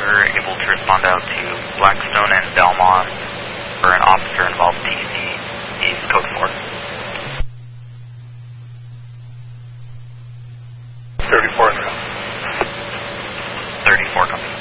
longer able to respond out to Blackstone and Belmont for an officer involved TC. He's code 4. 34 in the room. 34 comes.